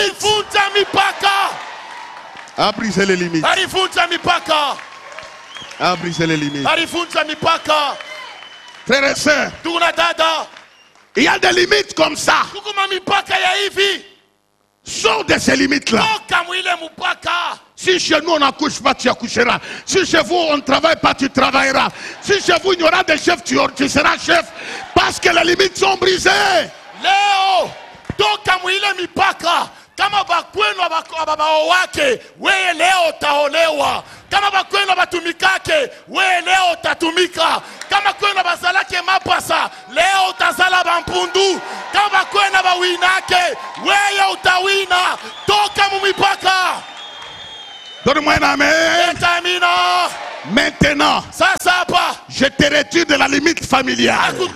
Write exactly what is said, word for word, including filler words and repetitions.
Alivunja mipaka. A brisé les limites. Alivunja mipaka. A brisé les limites. Alivunja mipaka. Frères et sœurs, Tuna dada. il y a des limites comme ça. Kukuma mipaka ya hivi. Sors de ces limites-là. Toka mwile mpaka. Si chez nous on n'accouche pas, tu accoucheras. Si chez vous on ne travaille pas, tu travailleras. Si chez vous il y aura des chefs, tu, tu seras chef. Parce que les limites sont brisées. Leo toka mwile mipaka. Kama bakwenu ababao wake, wewe leo utaolewa. Kama bakwenu abatumikake, wewe leo utatumika. Kama kwenu bazalake mapasa, leo utazala bampundu. Kama bakwenu abawinake, wewe utawina. Toka mu mipaka. Donne-moi un amen. Etamina. Maintenant, Sasa hapa je te retire de la limite familiale.